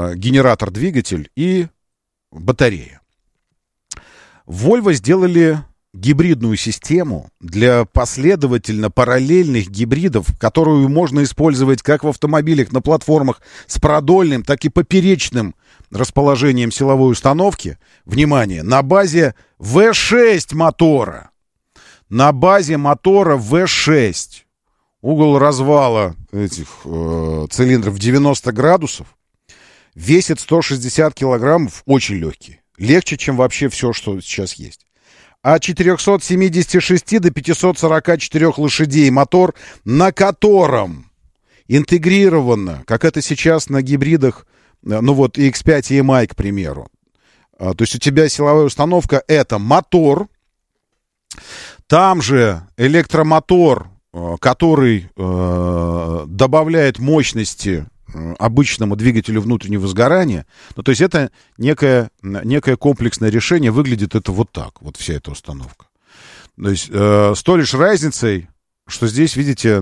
генератор-двигатель и батарея. Volvo сделали гибридную систему для последовательно параллельных гибридов, которую можно использовать как в автомобилях на платформах с продольным, так и поперечным расположением силовой установки. Внимание, на базе V6 мотора. На базе мотора V6. Угол развала этих цилиндров 90 градусов. Весит 160 килограммов, очень легкий. Легче, чем вообще все, что сейчас есть. От 476 до 544 лошадей мотор, на котором интегрировано, как это сейчас на гибридах, ну вот X5 и EMI, к примеру. То есть у тебя силовая установка — это мотор, там же электромотор, который добавляет мощности обычному двигателю внутреннего сгорания. Ну, то есть это некое комплексное решение. Выглядит это вот так, вот вся эта установка. То есть с той лишь разницей, что здесь, видите,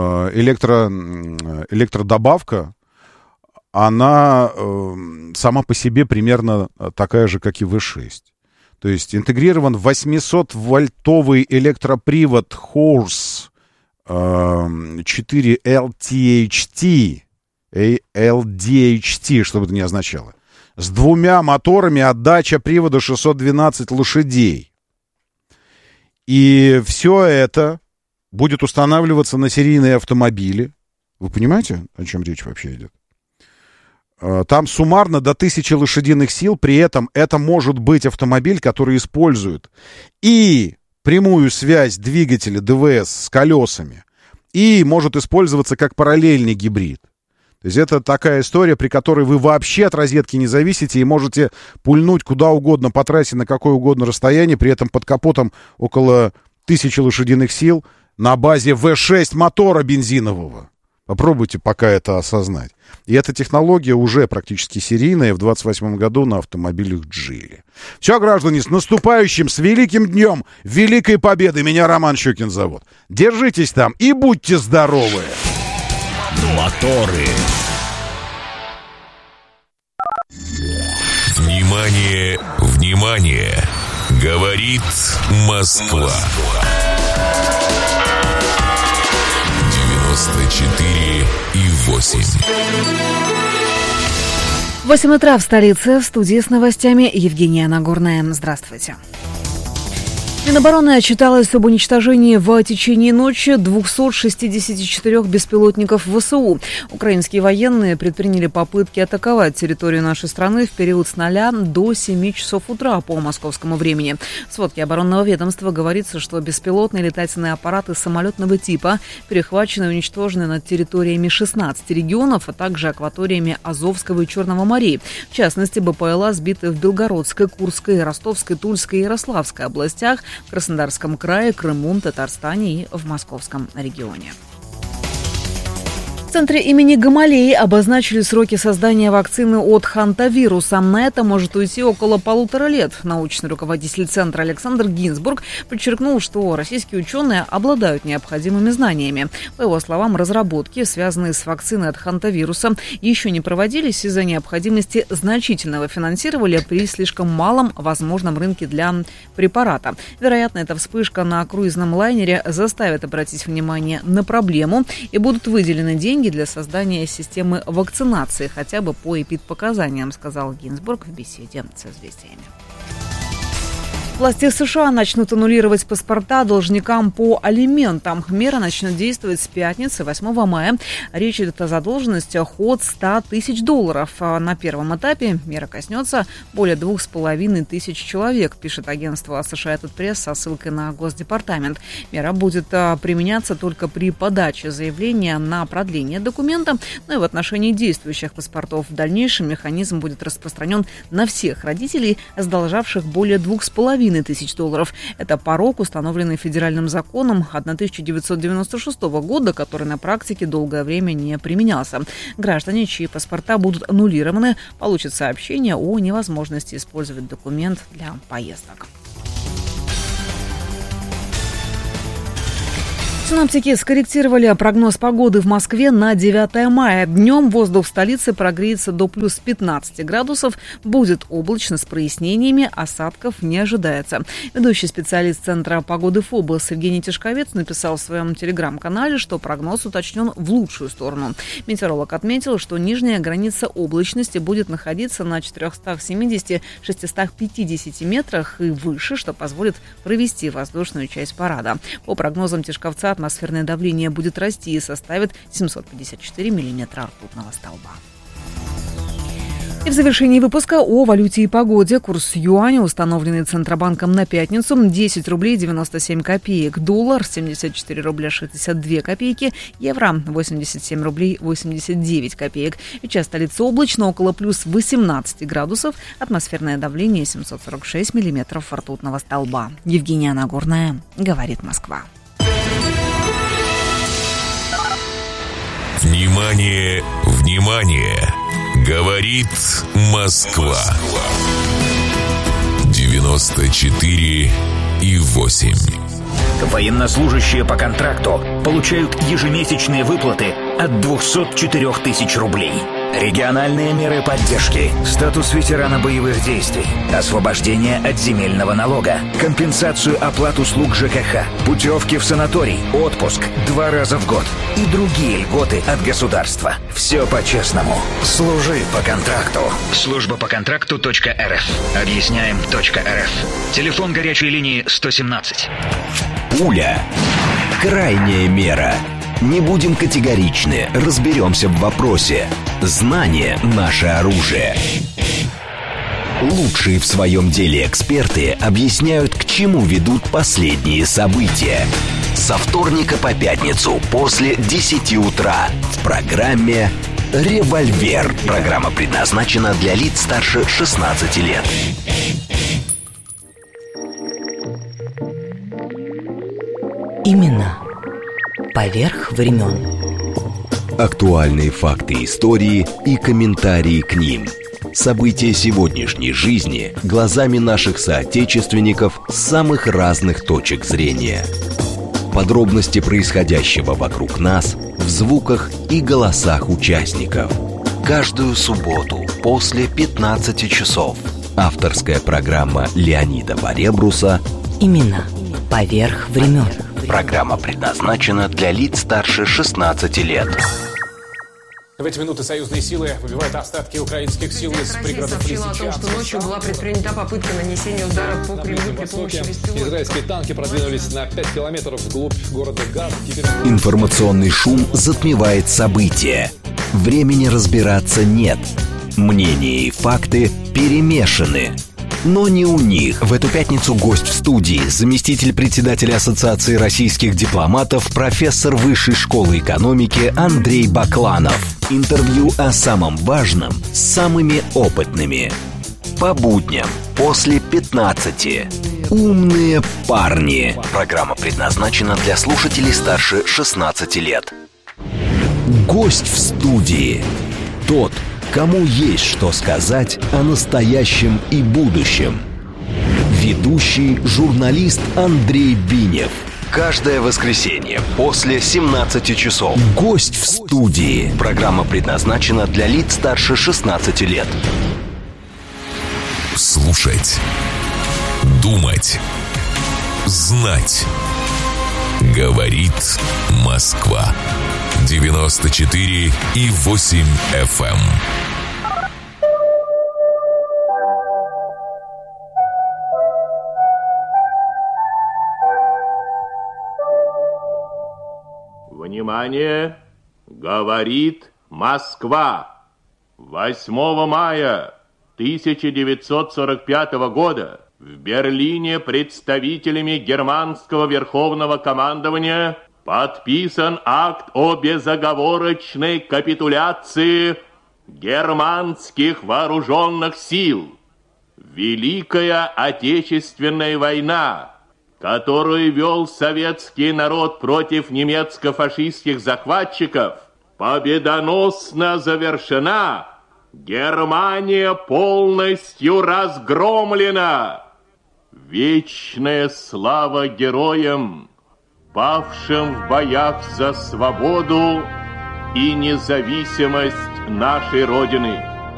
электродобавка, она сама по себе примерно такая же, как и V6. То есть интегрирован 800-вольтовый электропривод Horse 4 LDHT, что бы это ни означало. С двумя моторами, отдача привода 612 лошадей. И все это будет устанавливаться на серийные автомобили. Вы понимаете, о чем речь вообще идет? Там суммарно до 1000 лошадиных сил. При этом это может быть автомобиль, который использует и прямую связь двигателя ДВС с колесами, и может использоваться как параллельный гибрид. То есть это такая история, при которой вы вообще от розетки не зависите и можете пульнуть куда угодно по трассе на какое угодно расстояние, при этом под капотом около 1000 лошадиных сил на базе V6 мотора бензинового. Попробуйте пока это осознать. И эта технология уже практически серийная в 2028 году на автомобилях Geely. Все, граждане, с наступающим, с великим днем Великой Победы. Меня Роман Щукин зовут. Держитесь там и будьте здоровы. Моторы. Внимание, внимание! Говорит Москва. 94,8. 8 утра в столице. В студии с новостями Евгения Нагорная. Здравствуйте. Минобороны отчиталось об уничтожении в течение ночи 264 беспилотников ВСУ. Украинские военные предприняли попытки атаковать территорию нашей страны в период с 0 до 7 часов утра по московскому времени. В сводке оборонного ведомства говорится, что беспилотные летательные аппараты самолетного типа перехвачены и уничтожены над территориями 16 регионов, а также акваториями Азовского и Черного морей. В частности, БПЛА сбиты в Белгородской, Курской, Ростовской, Тульской и Ярославской областях, в Краснодарском крае, Крыму, Татарстане и в Московском регионе. В центре имени Гамалеи обозначили сроки создания вакцины от хантавируса. На это может уйти около 1,5 лет. Научный руководитель центра Александр Гинзбург подчеркнул, что российские ученые обладают необходимыми знаниями. По его словам, разработки, связанные с вакциной от хантавируса, еще не проводились из-за необходимости значительного финансирования при слишком малом возможном рынке для препарата. Вероятно, эта вспышка на круизном лайнере заставит обратить внимание на проблему и будут выделены деньги для создания системы вакцинации, хотя бы по эпидпоказаниям, сказал Гинзбург в беседе с «Известиями». Власти США начнут аннулировать паспорта должникам по алиментам. Мера начнет действовать с пятницы, 8 мая. Речь идет о задолженностях от $100 тысяч. На первом этапе мера коснется более 2500 человек, пишет агентство США «Этот пресс» со ссылкой на Госдепартамент. Мера будет применяться только при подаче заявления на продление документа, но и в отношении действующих паспортов. В дальнейшем механизм будет распространен на всех родителей, сдолжавших более $2500. Это порог, установленный федеральным законом 1996 года, который на практике долгое время не применялся. Граждане, чьи паспорта будут аннулированы, получат сообщение о невозможности использовать документ для поездок. Синоптики скорректировали прогноз погоды в Москве на 9 мая. Днем воздух в столице прогреется до плюс 15 градусов. Будет облачно с прояснениями, осадков не ожидается. Ведущий специалист Центра погоды ФОБОС Евгений Тишковец написал в своем телеграм-канале, что прогноз уточнен в лучшую сторону. Метеоролог отметил, что нижняя граница облачности будет находиться на 470-650 метрах и выше, что позволит провести воздушную часть парада. По прогнозам Тишковца, атмосферное давление будет расти и составит 754 миллиметра ртутного столба. И в завершении выпуска о валюте и погоде. Курс юаня, установленный Центробанком на пятницу, 10 рублей 97 копеек. Доллар 74 рубля 62 копейки. Евро 87 рублей 89 копеек. Сейчас столица облачно, около плюс 18 градусов. Атмосферное давление 746 миллиметров ртутного столба. Евгения Нагорная, говорит Москва. Внимание, внимание! Говорит Москва. 94,8. Военнослужащие по контракту получают ежемесячные выплаты от 204 тысяч рублей. Региональные меры поддержки, статус ветерана боевых действий, освобождение от земельного налога, компенсацию оплат услуг ЖКХ, путевки в санаторий, отпуск 2 раза в год и другие льготы от государства. Все по-честному. Служи по контракту. Служба по контракту.рф. Объясняем.рф. Телефон горячей линии 117. Пуля. Крайняя мера. Не будем категоричны, разберемся в вопросе. Знание – наше оружие. Лучшие в своем деле эксперты объясняют, к чему ведут последние события. Со вторника по пятницу после 10 утра в программе «Револьвер». Программа предназначена для лиц старше 16 лет. Именно поверх времен. Актуальные факты истории и комментарии к ним. События сегодняшней жизни глазами наших соотечественников с самых разных точек зрения. Подробности происходящего вокруг нас в звуках и голосах участников. Каждую субботу после 15 часов. Авторская программа Леонида Баребруса Именно поверх времен. Программа предназначена для лиц старше 16 лет. В эти минуты союзные силы выбивают остатки украинских сил из пригородов Лисичанска. Россия сообщила о том, что ночью была предпринята попытка нанесения удара по Кремлю при помощи беспилотников. Израильские танки продвинулись на 5 километров вглубь города Газ. Информационный шум затмевает события. Времени разбираться нет. Мнения и факты перемешаны. Но не у них. В эту пятницу гость в студии, заместитель председателя Ассоциации российских дипломатов, профессор Высшей школы экономики Андрей Бакланов. Интервью о самом важном с самыми опытными. По будням после 15. Умные парни. Программа предназначена для слушателей старше 16 лет. Гость в студии. Тот, кому есть что сказать о настоящем и будущем. Ведущий журналист Андрей Бинев. Каждое воскресенье после 17 часов. Гость в студии. Программа предназначена для лиц старше 16 лет. Слушать. Думать. Знать. Говорит Москва. 94,8 FM. Внимание! Говорит Москва. 8 мая 1945 года в Берлине представителями германского верховного командования подписан акт о безоговорочной капитуляции германских вооруженных сил. Великая Отечественная война, которую вел советский народ против немецко-фашистских захватчиков, победоносно завершена. Германия полностью разгромлена. Вечная слава героям! павшим в боях за свободу и независимость нашей Родины.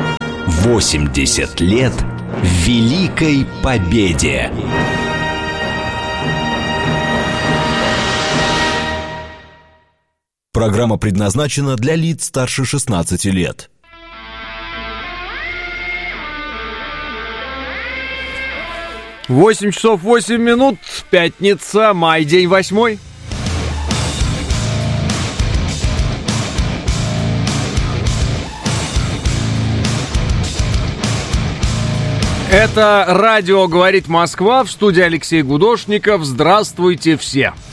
80 лет Великой Победе! Программа предназначена для лиц старше 16 лет. 8 часов 8 минут, пятница, май, день 8. Это радио «Говорит Москва», в студии Алексей Гудошников. Здравствуйте все.